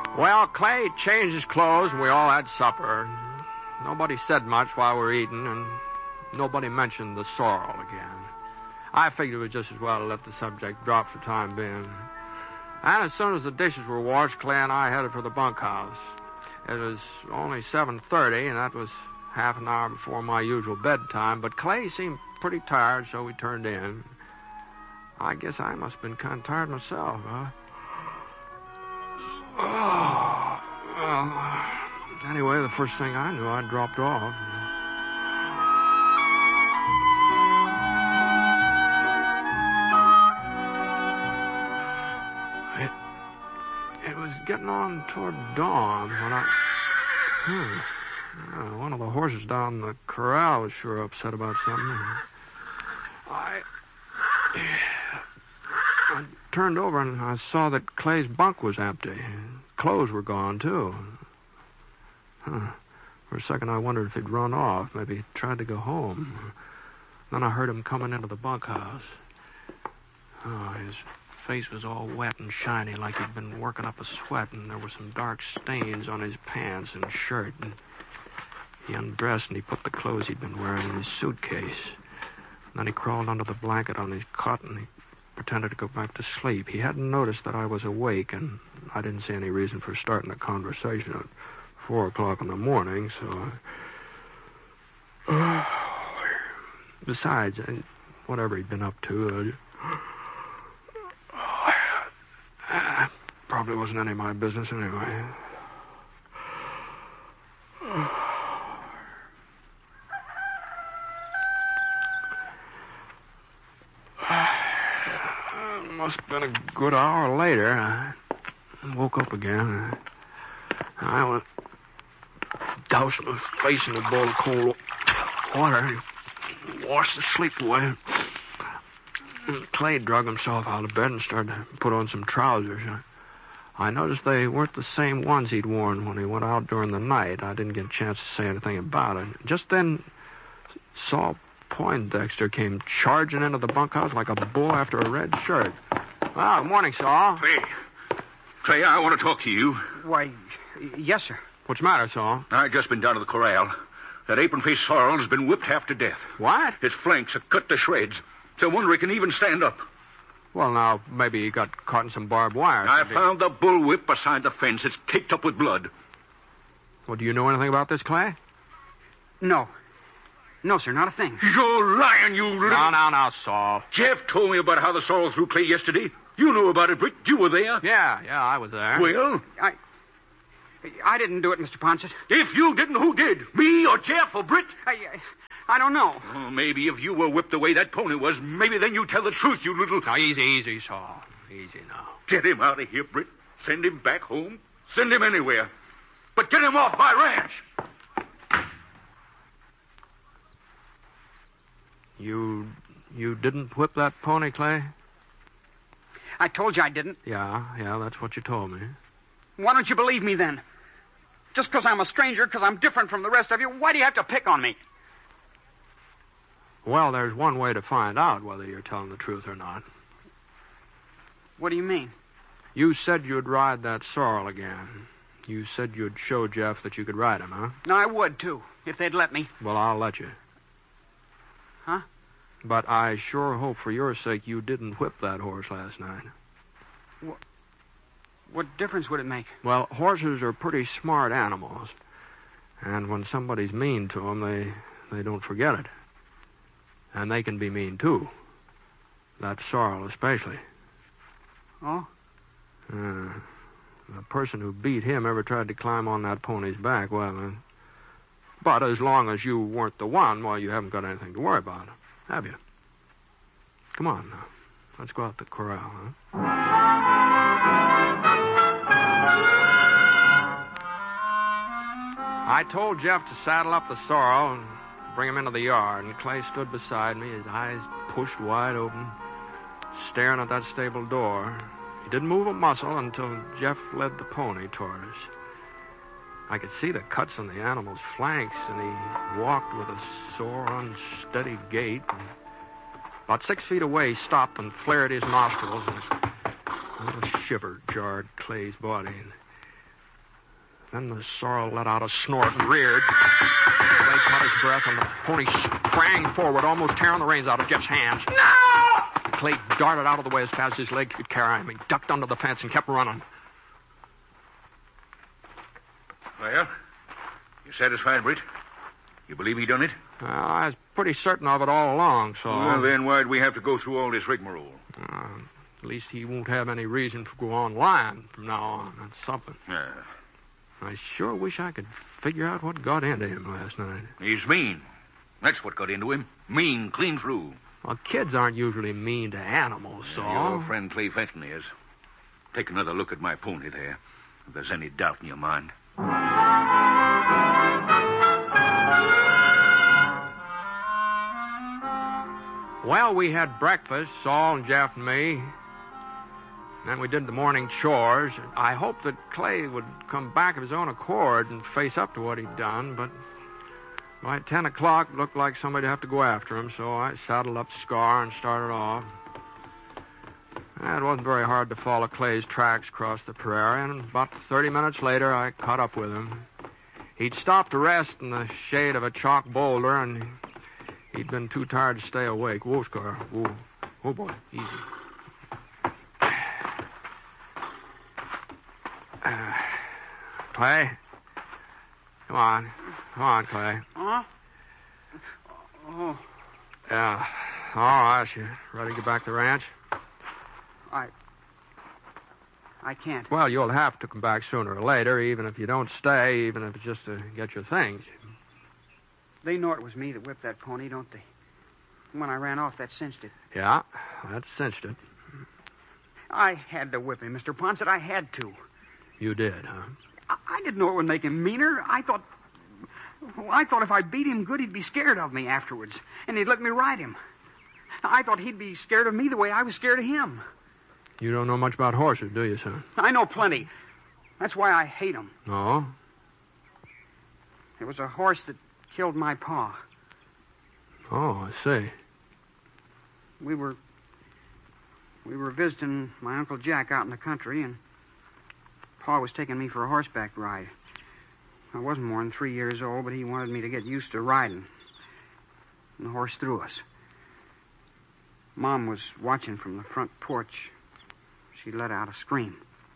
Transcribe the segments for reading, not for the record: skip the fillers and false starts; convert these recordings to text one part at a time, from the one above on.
Well, Clay changed his clothes, and we all had supper. Nobody said much while we were eating, and nobody mentioned the sorrel again. I figured it was just as well to let the subject drop for the time being. And as soon as the dishes were washed, Clay and I headed for the bunkhouse. It was only 7:30, and that was half an hour before my usual bedtime, but Clay seemed pretty tired, so we turned in. I guess I must have been kind of tired myself, huh? Oh, well, anyway, the first thing I knew, I dropped off. It was getting on toward dawn when one of the horses down the corral was sure upset about something. I turned over and I saw that Clay's bunk was empty. Clothes were gone, too. For a second, I wondered if he'd run off. Maybe he tried to go home. Then I heard him coming into the bunkhouse. His face was all wet and shiny, like he'd been working up a sweat, and there were some dark stains on his pants and shirt. And he undressed and he put the clothes he'd been wearing in his suitcase. And then he crawled under the blanket on his cot and he pretended to go back to sleep. He hadn't noticed that I was awake, and I didn't see any reason for starting a conversation at 4 o'clock in the morning, so... Besides, whatever he'd been up to, probably wasn't any of my business anyway. Must have been a good hour later. I woke up again. I went doused my face in a bowl of cold water and washed the sleep away. Clay drug himself out of bed and started to put on some trousers. I noticed they weren't the same ones he'd worn when he went out during the night. I didn't get a chance to say anything about it. Just then, Saul Poindexter came charging into the bunkhouse like a bull after a red shirt. Well, good morning, Saul. Hey, Clay, I want to talk to you. Why, yes, sir. What's the matter, Saul? I've just been down to the corral. That apron-faced sorrel has been whipped half to death. What? His flanks are cut to shreds. So I wonder he can even stand up. Well, now, maybe he got caught in some barbed wire. I found the bull whip beside the fence. It's caked up with blood. Well, do you know anything about this, Clay? No. No, sir, not a thing. You're lying, you little... Now, Saul. Jeff told me about how the sorrel threw Clay yesterday. You knew about it, Britt. You were there. Yeah, I was there. Well? I didn't do it, Mr. Ponset. If you didn't, who did? Me or Jeff or Britt? I don't know. Oh, maybe if you were whipped the way that pony was, maybe then you tell the truth, you little... Now, easy, Saul. Easy now. Get him out of here, Britt. Send him back home. Send him anywhere. But get him off my ranch. You didn't whip that pony, Clay? I told you I didn't. Yeah, that's what you told me. Why don't you believe me then? Just because I'm a stranger, because I'm different from the rest of you, why do you have to pick on me? Well, there's one way to find out whether you're telling the truth or not. What do you mean? You said you'd ride that sorrel again. You said you'd show Jeff that you could ride him, huh? No, I would, too, if they'd let me. Well, I'll let you. Huh? But I sure hope for your sake you didn't whip that horse last night. What difference would it make? Well, horses are pretty smart animals. And when somebody's mean to them, they don't forget it. And they can be mean, too. That sorrel especially. Oh? The person who beat him ever tried to climb on that pony's back. Well, but as long as you weren't the one, well, you haven't got anything to worry about, have you? Come on now. Let's go out to the corral, huh? I told Jeff to saddle up the sorrel and bring him into the yard, and Clay stood beside me, his eyes pushed wide open, staring at that stable door. He didn't move a muscle until Jeff led the pony toward us. I could see the cuts on the animal's flanks, and he walked with a sore, unsteady gait. And about 6 feet away, he stopped and flared his nostrils, and a little shiver jarred Clay's body. And Then the sorrel let out a snort and reared. Clay caught his breath, and the pony sprang forward, almost tearing the reins out of Jeff's hands. No! Clay darted out of the way as fast as his legs could carry him. He ducked under the fence and kept running. Well, you satisfied, Britt? You believe he done it? Well, I was pretty certain of it all along, so... Well, then why'd we have to go through all this rigmarole? At least he won't have any reason to go on lying from now on. That's something. Yeah. I sure wish I could figure out what got into him last night. He's mean. That's what got into him. Mean, clean through. Well, kids aren't usually mean to animals, so... Your friend Clay Fenton is. Take another look at my pony there, if there's any doubt in your mind. Well, we had breakfast, Saul and Jeff and me. Then we did the morning chores. I hoped that Clay would come back of his own accord and face up to what he'd done, but by 10 o'clock, it looked like somebody'd have to go after him, so I saddled up Scar and started off. It wasn't very hard to follow Clay's tracks across the prairie, and about 30 minutes later, I caught up with him. He'd stopped to rest in the shade of a chalk boulder, and he'd been too tired to stay awake. Whoa, Scar. Whoa. Oh, boy. Easy. Clay? Come on. Come on, Clay. Huh? Oh. Yeah. All right. You ready to get back to the ranch? I can't. Well, you'll have to come back sooner or later, even if you don't stay, even if it's just to get your things. They know it was me that whipped that pony, don't they? When I ran off, that cinched it. Yeah, that cinched it. I had to whip him, Mr. Ponset. I had to. You did, huh? I didn't know it would make him meaner. I thought if I beat him good, he'd be scared of me afterwards, and he'd let me ride him. I thought he'd be scared of me the way I was scared of him. You don't know much about horses, do you, son? I know plenty. That's why I hate him. No? It was a horse that killed my pa. Oh, I see. We were visiting my Uncle Jack out in the country, and Pa was taking me for a horseback ride. I wasn't more than 3 years old, but he wanted me to get used to riding. And the horse threw us. Mom was watching from the front porch. She let out a scream.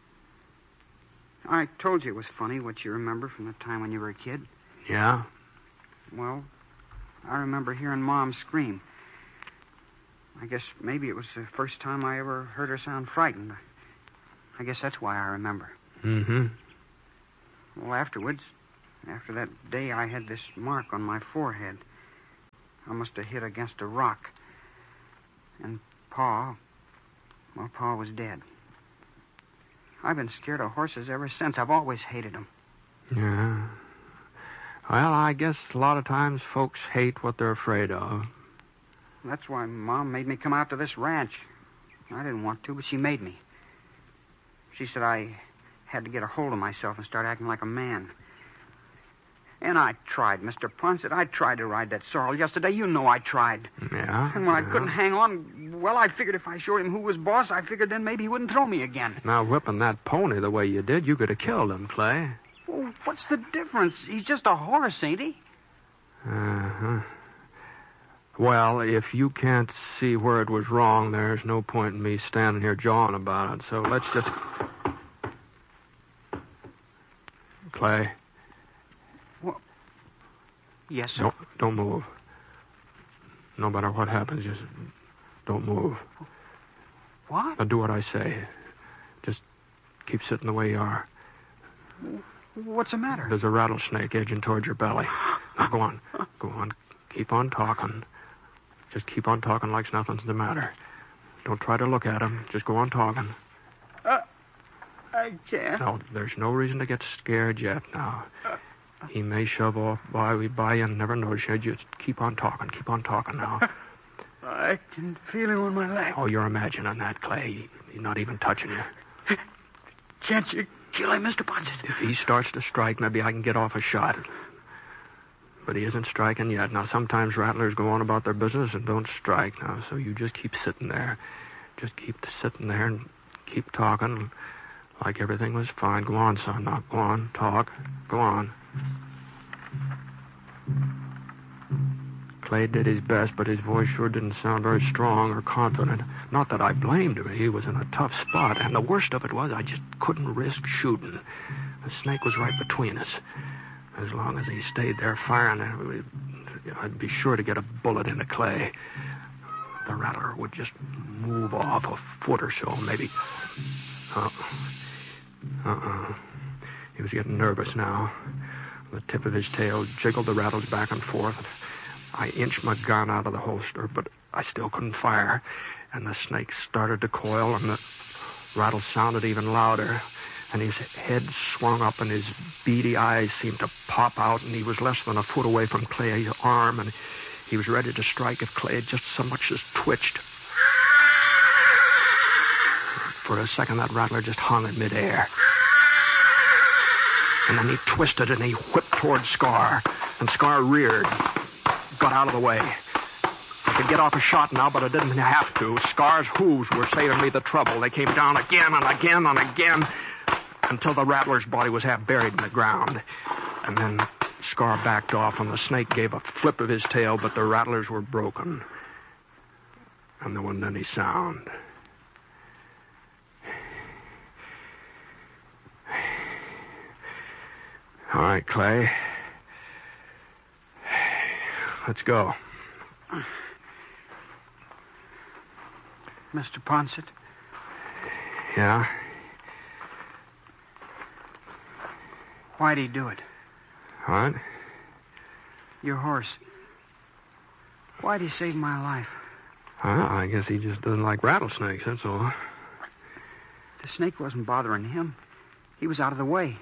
I told you it was funny what you remember from the time when you were a kid. Yeah? Well, I remember hearing Mom scream. I guess maybe it was the first time I ever heard her sound frightened. I guess that's why I remember. Mm-hmm. Well, afterwards, after that day, I had this mark on my forehead. I must have hit against a rock. And Pa was dead. I've been scared of horses ever since. I've always hated them. Yeah. Well, I guess a lot of times folks hate what they're afraid of. That's why Mom made me come out to this ranch. I didn't want to, but she made me. She said I had to get a hold of myself and start acting like a man. And I tried, Mr. Ponset. I tried to ride that sorrel yesterday. You know I tried. Yeah? And when I couldn't hang on, well, I figured if I showed him who was boss, I figured then maybe he wouldn't throw me again. Now, whipping that pony the way you did, you could have killed him, Clay. Well, what's the difference? He's just a horse, ain't he? Uh-huh. Well, if you can't see where it was wrong, there's no point in me standing here jawing about it. So let's just... Clay. What? Yes, sir. Don't move. No matter what happens, just don't move. What? Now do what I say. Just keep sitting the way you are. What's the matter? There's a rattlesnake edging towards your belly. Now go on. Go on. Keep on talking. Just keep on talking like nothing's the matter. Don't try to look at him. Just go on talking. I can't. No, there's no reason to get scared yet now. He may shove off by you and never notice you. Just keep on talking. Keep on talking now. I can feel him on my leg. Oh, you're imagining that, Clay. He's not even touching you. Can't you kill him, Mr. Ponset? If he starts to strike, maybe I can get off a shot. But he isn't striking yet. Now, sometimes rattlers go on about their business and don't strike now, so you just keep sitting there. Just keep sitting there and keep talking like everything was fine. Go on, son. Now, go on. Talk. Go on. Clay did his best, but his voice sure didn't sound very strong or confident. Not that I blamed him. He was in a tough spot, and the worst of it was I just couldn't risk shooting. The snake was right between us. As long as he stayed there firing, I'd be sure to get a bullet into Clay. The rattler would just move off a foot or so, maybe. He was getting nervous now. The tip of his tail jiggled the rattles back and forth. I inched my gun out of the holster, but I still couldn't fire. And the snake started to coil, and the rattle sounded even louder. And his head swung up, and his beady eyes seemed to pop out, and he was less than a foot away from Clay's arm, and he was ready to strike if Clay had just so much as twitched. For a second, that rattler just hung in midair. And then he twisted and he whipped toward Scar. And Scar reared, got out of the way. I could get off a shot now, but I didn't have to. Scar's hooves were saving me the trouble. They came down again and again and again until the rattler's body was half buried in the ground. And then Scar backed off and the snake gave a flip of his tail, but the rattlers were broken. And there wasn't any sound. All right, Clay. Let's go. Mr. Ponset? Yeah? Why'd he do it? What? Your horse. Why'd he save my life? Well, I guess he just doesn't like rattlesnakes, that's all. The snake wasn't bothering him. He was out of the way.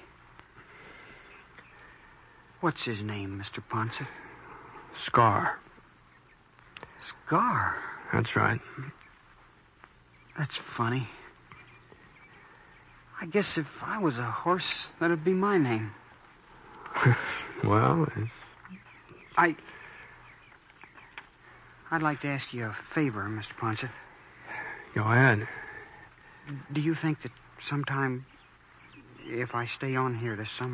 What's his name, Mr. Ponset? Scar. Scar? That's right. That's funny. I guess if I was a horse, that'd be my name. Well, I'd like to ask you a favor, Mr. Ponset. Go ahead. Do you think that sometime, if I stay on here this summer,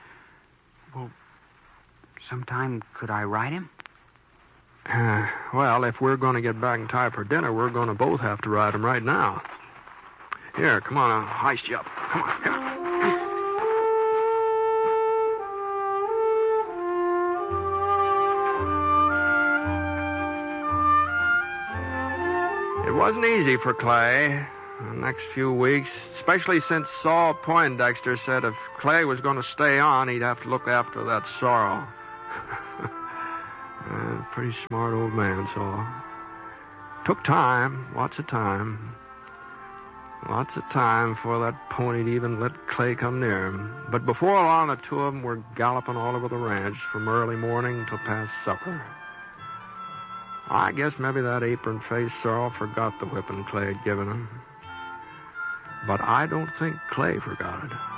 sometime could I ride him? Well, if we're going to get back in time for dinner, we're going to both have to ride him right now. Here, come on, I'll heist you up. Come on, here. It wasn't easy for Clay the next few weeks, especially since Saul Poindexter said if Clay was going to stay on, he'd have to look after that sorrel. Pretty smart old man, Saul. Took time, lots of time. Lots of time for that pony to even let Clay come near him. But before long, the two of them were galloping all over the ranch from early morning till past supper. I guess maybe that apron-faced sorrel forgot the whipping Clay had given him. But I don't think Clay forgot it.